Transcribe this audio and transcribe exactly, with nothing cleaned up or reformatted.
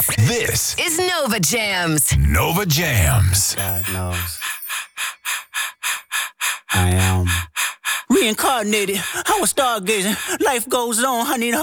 This is Nova Jams. Nova Jams. God knows. I am reincarnated. I was stargazing. Life goes on. I need a